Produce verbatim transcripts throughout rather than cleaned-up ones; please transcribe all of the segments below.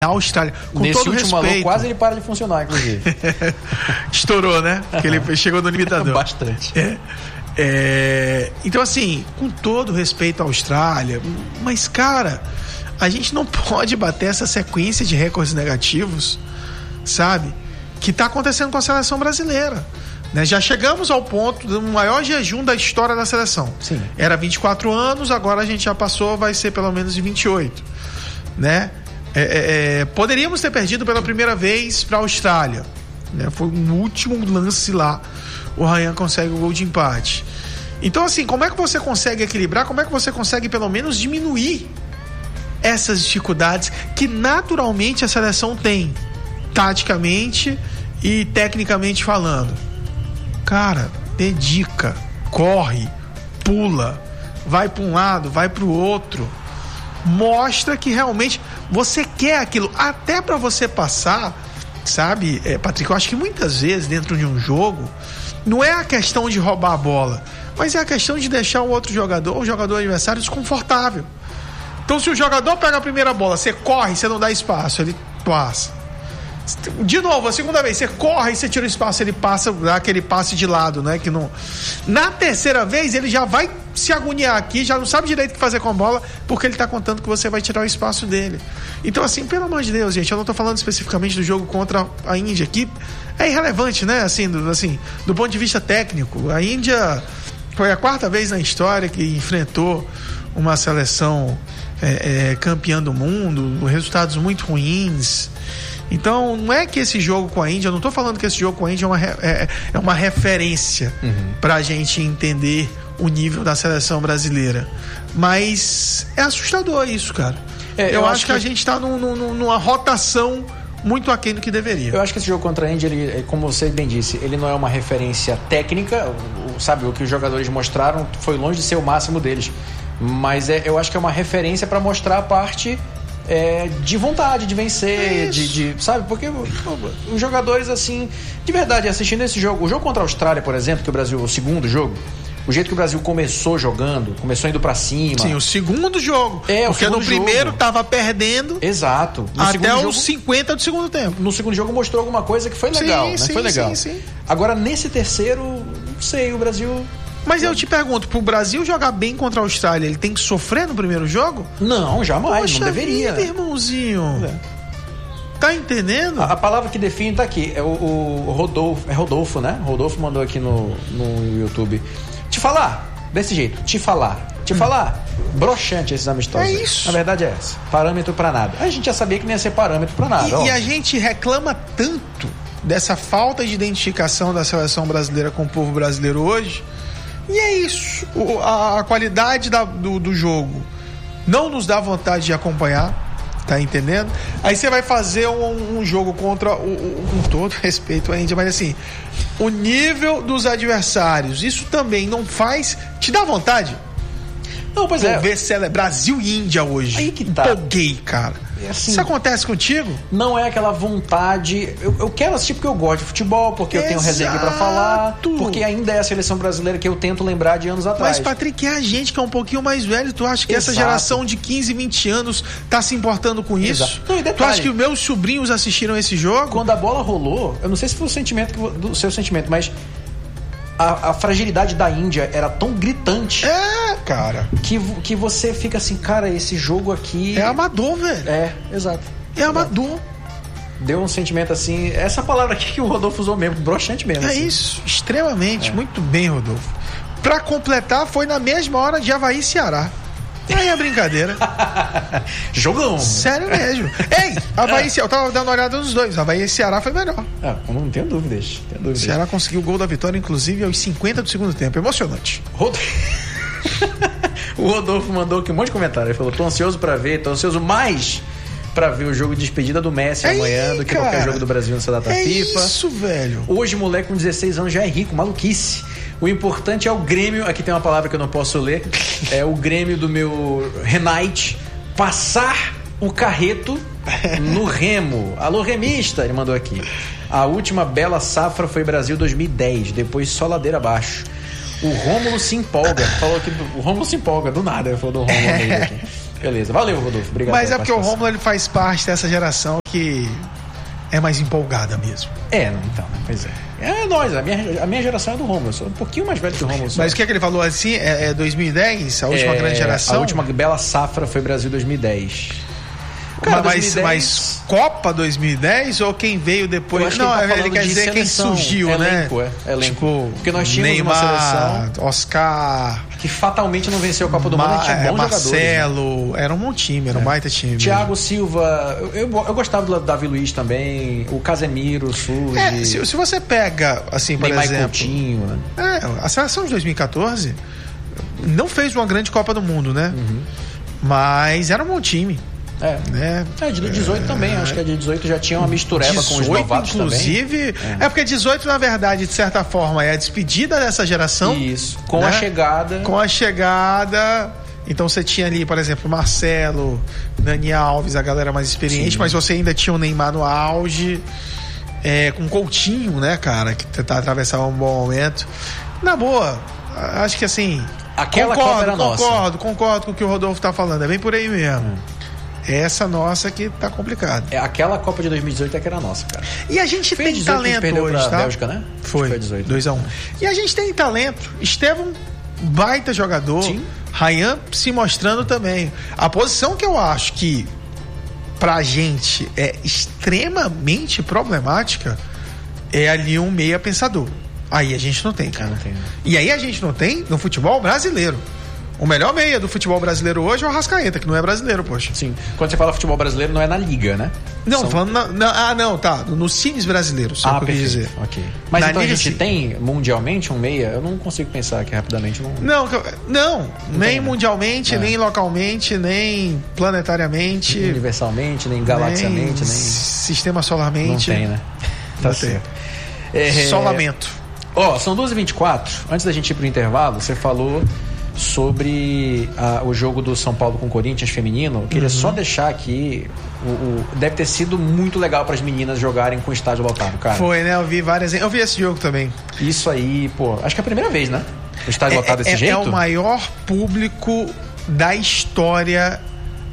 A Austrália, com Nesse todo último respeito, alô, quase ele para de funcionar, inclusive. Estourou, né? Porque ele chegou no limitador. Bastante. É, é, então, assim, com todo respeito à Austrália, mas, cara, a gente não pode bater essa sequência de recordes negativos, sabe? Que tá acontecendo com a seleção brasileira. Né? Já chegamos ao ponto do maior jejum da história da seleção. Sim. Era vinte e quatro anos, agora a gente já passou, vai ser pelo menos de vinte e oito. Né? É, é, é, poderíamos ter perdido pela primeira vez para a Austrália, né? Foi no último lance lá, o Ryan consegue o gol de empate. Então, assim, como é que você consegue equilibrar? Como é que você consegue pelo menos diminuir essas dificuldades que naturalmente a seleção tem, taticamente e tecnicamente falando? Cara, dedica, corre, pula, vai para um lado, vai para o outro. Mostra que realmente você quer aquilo, até para você passar, sabe, é, Patrick, eu acho que muitas vezes dentro de um jogo não é a questão de roubar a bola, mas é a questão de deixar o outro jogador, o jogador adversário, desconfortável. Então, se o jogador pega a primeira bola, você corre, você não dá espaço, ele passa. De novo, a segunda vez, você corre e você tira o espaço, ele passa, dá aquele passe de lado, né? Que não... Na terceira vez, ele já vai se agoniar aqui, já não sabe direito o que fazer com a bola, porque ele tá contando que você vai tirar o espaço dele. Então, assim, pelo amor de Deus, gente, eu não tô falando especificamente do jogo contra a Índia aqui, é irrelevante, né? Assim, do, assim, do ponto de vista técnico, a Índia foi a quarta vez na história que enfrentou uma seleção é, é, campeã do mundo, resultados muito ruins. Então, não é que esse jogo com a Índia, eu não estou falando que esse jogo com a Índia é uma, é, é uma referência uhum. para a gente entender o nível da seleção brasileira. Mas é assustador isso, cara. É, eu, eu acho, acho que, que a gente está num, num, numa rotação muito aquém do que deveria. Eu acho que esse jogo contra a Índia, ele, como você bem disse, ele não é uma referência técnica, sabe, o que os jogadores mostraram foi longe de ser o máximo deles. Mas é, eu acho que é uma referência para mostrar a parte... É, de vontade de vencer, é de, de, sabe? Porque os jogadores, assim, de verdade, assistindo esse jogo, o jogo contra a Austrália, por exemplo, que o Brasil, o segundo jogo, o jeito que o Brasil começou jogando, começou indo pra cima. Sim, o segundo jogo. É, porque no primeiro jogo. Tava perdendo. Exato. No até os jogo, cinquenta do segundo tempo. No segundo jogo mostrou alguma coisa que foi legal, sim, né? Sim, foi legal. Sim, sim. Agora, nesse terceiro, não sei, o Brasil... Mas eu te pergunto, pro Brasil jogar bem contra a Austrália, ele tem que sofrer no primeiro jogo? Não, jamais, Poxa não deveria. Vida, irmãozinho. É. Tá entendendo? A, a palavra que define tá aqui, é o, o Rodolfo, é Rodolfo, né? Rodolfo mandou aqui no, no YouTube. Te falar, desse jeito, te falar. Te hum. falar, broxante esses amistosos. É isso. Na verdade é essa, parâmetro pra nada. A gente já sabia que não ia ser parâmetro pra nada. E, e a gente reclama tanto dessa falta de identificação da seleção brasileira com o povo brasileiro hoje. E é isso, o, a, a qualidade da, do, do jogo não nos dá vontade de acompanhar, tá entendendo? Aí você vai fazer um, um jogo contra, o, o, com todo respeito à Índia, mas assim, o nível dos adversários, isso também não faz, te dá vontade? Não, pois é. Ver se ela é Brasil e Índia hoje. Aí que tá. Empolguei, cara. Assim, isso acontece contigo? Não é aquela vontade. Eu, eu quero assistir porque eu gosto de futebol, porque Exato. Eu tenho resenha pra falar, porque ainda é a seleção brasileira que eu tento lembrar de anos atrás. Mas, Patrick, é a gente que é um pouquinho mais velho. Tu acha que Exato. Essa geração de quinze, vinte anos tá se importando com isso? Exato. Não, e detalhe, tu acha que os meus sobrinhos assistiram esse jogo? Quando a bola rolou, eu não sei se foi o sentimento que, do seu sentimento, mas a, a fragilidade da Índia era tão gritante. É, cara. Que, que você fica assim, cara, esse jogo aqui... É amador, velho. É, exato. É amador. Deu um sentimento assim... Essa palavra aqui que o Rodolfo usou mesmo, broxante mesmo. É assim. isso, extremamente. É. Muito bem, Rodolfo. Pra completar, foi na mesma hora de Avaí e Ceará. Aí é brincadeira. Jogão. Sério mesmo. Ei, Avaí e Ceará, eu tava dando uma olhada nos dois. Avaí e Ceará foi melhor. Ah, não tenho dúvidas. Tenho dúvidas. Ceará conseguiu o gol da vitória, inclusive, aos cinquenta do segundo tempo. Emocionante. Rod... O Rodolfo mandou aqui um monte de comentário. Ele falou: tô ansioso pra ver, tô ansioso mais pra ver o jogo de despedida do Messi é amanhã aí, do que cara. Qualquer jogo do Brasil nessa data é FIFA. Isso, velho. Hoje, moleque com dezesseis anos já é rico, maluquice. O importante é o Grêmio, aqui tem uma palavra que eu não posso ler, é o Grêmio do meu Renate, passar o carreto no Remo. Alô, remista, ele mandou aqui. A última bela safra foi Brasil dois mil e dez, depois só ladeira abaixo. O Rômulo se empolga, falou que o Rômulo se empolga, do nada, ele falou do Rômulo aqui. Beleza, valeu, Rodolfo. Obrigado. Mas é porque o Rômulo ele faz parte dessa geração que é mais empolgada mesmo. É, então, pois é. É nós, a minha, a minha geração é do Rômulo. Eu sou um pouquinho mais velho que o Rômulo. Só. Mas o que é que ele falou assim? É, é dois mil e dez? A última é, grande geração? A última bela safra foi Brasil dois mil e dez. Cara, mas, mas Copa dois mil e dez ou quem veio depois? Não, que ele, tá ele quer dizer seleção, quem surgiu, elenco, né? É, elenco. Tipo, porque nós tínhamos Neymar, uma seleção Oscar, que fatalmente não venceu a Copa do Ma- Mundo, tinha bons Marcelo, jogadores. Né? Era um bom time, era um é. baita time. Thiago Silva, eu, eu, eu gostava do Davi Luiz também, o Casemiro, Suzy. É, se, se você pega, assim, por Neymar exemplo... Coutinho, né? É, a seleção de dois mil e catorze não fez uma grande Copa do Mundo, né? Uhum. Mas era um bom time. É. Né? É, de dezoito é, também, acho que a de dezoito já tinha uma mistureba com os novatos inclusive, também. É. é porque dezoito, na verdade, de certa forma, é a despedida dessa geração. Isso, com né? a chegada. Com a chegada. Então você tinha ali, por exemplo, Marcelo, Dani Alves, a galera mais experiente, sim, mas você ainda tinha o Neymar no auge, é, com Coutinho, né, cara, que tá atravessando um bom momento. Na boa, acho que assim. Aquela concordo, Copa era concordo, nossa. concordo com o que o Rodolfo tá falando, é bem por aí mesmo. Hum. Essa nossa que tá complicada. É, aquela Copa de dois mil e dezoito é que era nossa, cara. E a gente foi tem dezoito, talento a gente hoje, pra tá? Bélgica, né? Foi, foi dezoito. dois a um. E a gente tem talento. Estevão, baita jogador. Sim. Ryan se mostrando também. A posição que eu acho que pra gente é extremamente problemática é ali um meia pensador. Aí a gente não tem, cara. Não tem, né? E aí a gente não tem no futebol brasileiro. O melhor meia do futebol brasileiro hoje é o Arrascaeta, que não é brasileiro, poxa. Sim. Quando você fala futebol brasileiro, não é na liga, né? Não, São... falando na, na, ah, não, tá. Nos times brasileiros, ah, é o que eu quis dizer. Ok. Mas na então liga, a gente sim, tem mundialmente um meia? Eu não consigo pensar aqui rapidamente. Não, não, não, não nem tem, mundialmente, é. nem localmente, nem planetariamente. Nem universalmente, nem galaxiamente, nem... Sistema solarmente. Não tem, né? Tá não certo. Tem. É... Só lamento. Ó, oh, são duas e vinte e quatro. Antes da gente ir pro intervalo, você falou sobre a, o jogo do São Paulo com o Corinthians feminino. Eu queria uhum. só deixar aqui o, o, deve ter sido muito legal para as meninas jogarem com o estádio lotado, cara. Foi, né? Eu vi várias. Eu vi esse jogo também. Isso aí, pô, acho que é a primeira vez, né? O estádio é, lotado desse é, jeito. É o maior público da história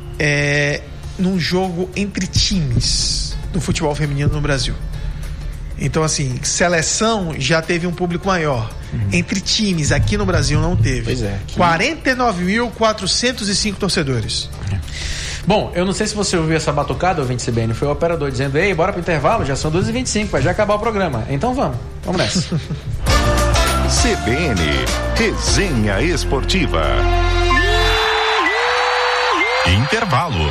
é, num jogo entre times do futebol feminino no Brasil. Então, assim, seleção já teve um público maior. Uhum. Entre times, aqui no Brasil não teve. Pois é. Que... quarenta e nove mil quatrocentos e cinco torcedores. É. Bom, eu não sei se você ouviu essa batucada, ouvinte C B N. Foi o operador dizendo, ei, bora pro intervalo, já são duas e vinte e cinco, vai já acabar o programa. Então vamos, vamos nessa. C B N, Resenha Esportiva. Intervalo.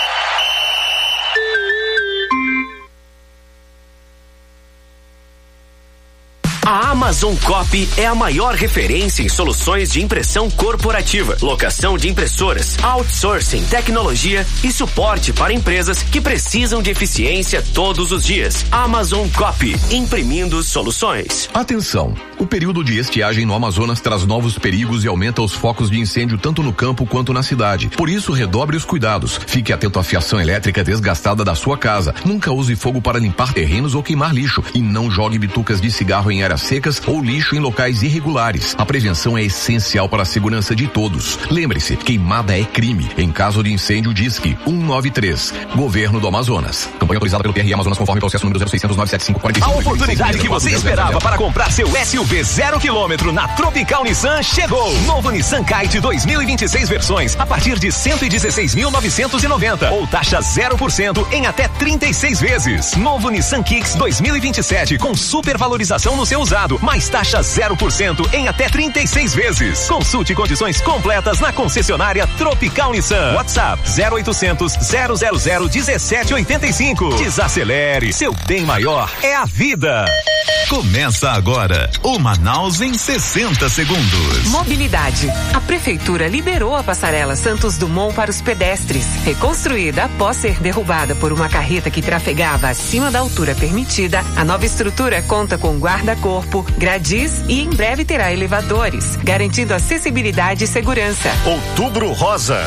A Amazon Copy é a maior referência em soluções de impressão corporativa, locação de impressoras, outsourcing, tecnologia e suporte para empresas que precisam de eficiência todos os dias. Amazon Copy, imprimindo soluções. Atenção! O período de estiagem no Amazonas traz novos perigos e aumenta os focos de incêndio tanto no campo quanto na cidade. Por isso, redobre os cuidados. Fique atento à fiação elétrica desgastada da sua casa. Nunca use fogo para limpar terrenos ou queimar lixo. E não jogue bitucas de cigarro em áreas secas ou lixo em locais irregulares. A prevenção é essencial para a segurança de todos. Lembre-se, queimada é crime. Em caso de incêndio, disque um nove três. Governo do Amazonas. Campanha autorizada pelo T R Amazonas conforme processo número zero seiscentos nove sete cinco quatro cinco. A oportunidade que você esperava para comprar seu S U V zero quilômetro na Tropical Nissan chegou. Novo Nissan Kite dois mil e vinte e seis versões a partir de cento e dezesseis mil novecentos e noventa ou taxa zero por cento em até trinta e seis vezes. Novo Nissan Kicks dois mil e vinte e sete com supervalorização no seu usado, mais taxa zero por cento em até trinta e seis vezes. Consulte condições completas na concessionária Tropical Nissan. WhatsApp zero oitocentos, zero zero zero, dezessete oitenta e cinco. Desacelere, seu bem maior é a vida. Começa agora o Manaus em sessenta segundos. Mobilidade. A prefeitura liberou a passarela Santos Dumont para os pedestres. Reconstruída após ser derrubada por uma carreta que trafegava acima da altura permitida, a nova estrutura conta com guarda-corpo, gradis e em breve terá elevadores, garantindo acessibilidade e segurança. Outubro Rosa.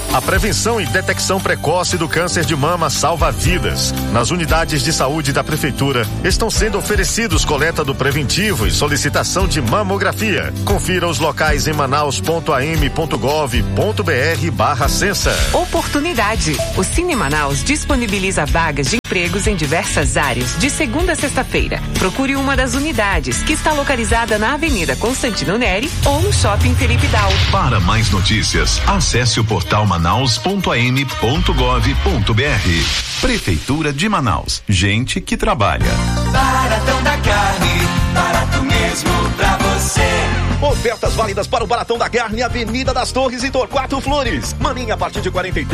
A prevenção e detecção precoce do câncer de mama salva vidas. Nas unidades de saúde da Prefeitura, estão sendo oferecidos coleta do preventivo e solicitação de mamografia. Confira os locais em manaus.am.gov.br barra censa. Oportunidade. O Cine Manaus disponibiliza vagas de empregos em diversas áreas, de segunda a sexta-feira. Procure uma das unidades, que está localizada na Avenida Constantino Neri ou no Shopping Felipe Dal. Para mais notícias, acesse o portal manaus ponto a m ponto gov ponto b r. Prefeitura de Manaus. Gente que trabalha. Baratão da Carne, barato mesmo pra você. Ofertas válidas para o Baratão da Carne, Avenida das Torres e Torquato Flores. Maminha a partir de quarenta e